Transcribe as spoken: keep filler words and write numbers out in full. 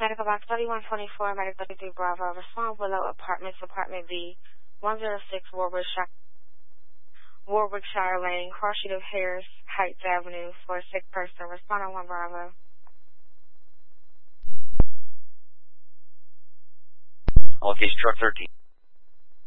Medical Box thirty-one twenty-four, Medical thirty-three Bravo, respond Willow Apartments, Apartment B, one oh six Warwickshire, Warwickshire Lane, Cross Street of Harris Heights Avenue, for a sick person. Respond on one Bravo. All case truck thirteen.